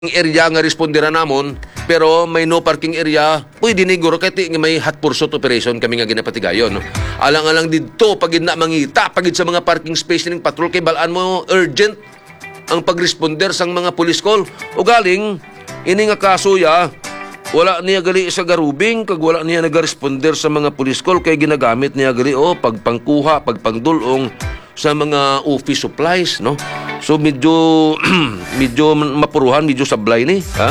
area nga respondera namon, pero may no parking area, pwede ni guro kay may hot pursuit operation kami nga ginapatigayon. No? Alang-alang dito pagid na mangita pagid sa mga parking space ning patrol kay balaan mo urgent ang pagresponder sang mga police call. O galing ini nga kaso ya, wala niya gali sa garubing kag wala niya nagaresponder sa mga police call kay ginagamit niya gali pagpangkuha, pagpangdulong sa mga office supplies, no? So medyo medyo mapuruhan, medyo sablay ni, ha?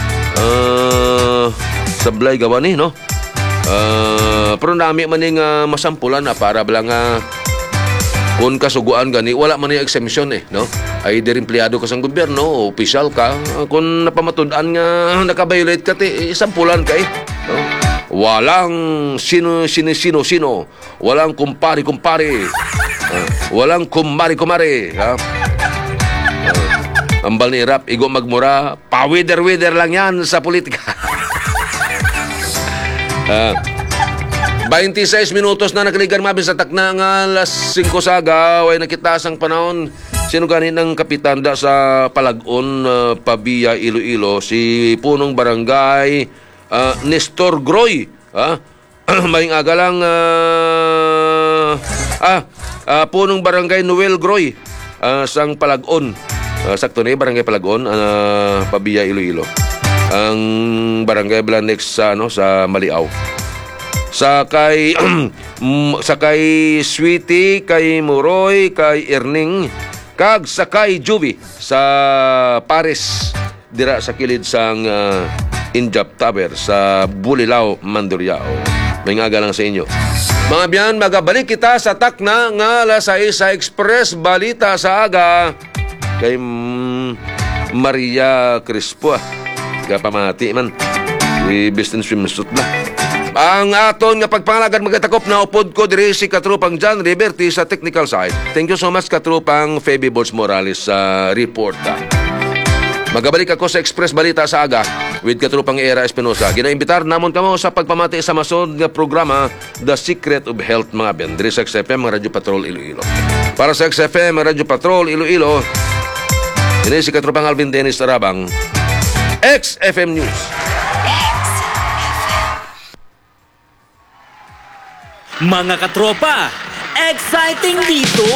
Sablay gawa ni, no? Pero nami man ning masampulan na para blang kung kasuguan gani wala man yung exemption no? Either empleyado ka sa gobyerno o opisyal ka, kung napamatud-an nga nakabiolate ka sampulan ka no? Walang sino, walang kumpare, walang kumari, ha? Ambal ni Rap, igo magmura, pa-wither lang yan sa politika. 26 minutos na nakaligan mabin sa takna nga alas 5 saga, way nakita sang panahon. Sino ganin ng kapitan da sa Palagon, Pabia, Iloilo, si punong barangay Nestor Groy, ha? May aga lang punong barangay Noel Groy sang Palagon. Sakto na barangay Palagon, Pabia, Iloilo. Ang barangay Blanex sa Maliaw. Sa kay Sweetie, kay Muroy, kay Erning, kag sa kay Juby sa Paris dira sa kilid sang Injap Tower sa Bulilao, Mandurriao. May ngaga lang sa inyo. Mga biyan, magabalik kita sa takna nga alas 6 sa Express Balita sa aga kay Maria Crispo. Kapamati man. I-business swimsuit na. Ang aton nga pagpangalagan magatakop na upod ko diri si Katrupang John Liberty sa technical side. Thank you so much Katrupang Feby Bols Morales sa report. Magabalik ako sa Express Balita sa aga with Katrupang Era Espinosa. Ginaimbitar namon kamo sa pagpamati sa masod nga programa The Secret of Health mga ben diri sa XFM Radyo Patrol Iloilo. Para sa XFM Radyo Patrol Iloilo, ini si Katrupang Alvin Dennis Tarabang, XFM News. Mga katropa, exciting dito!